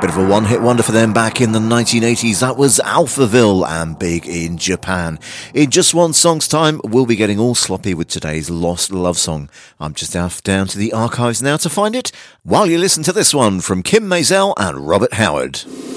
Bit of a one-hit wonder for them back in the 1980s. That was Alphaville and Big in Japan. In just one song's time, we'll be getting all sloppy with today's Lost Love Song. I'm just down to the archives now to find it, while you listen to this one from Kim Maisel and Robert Howard.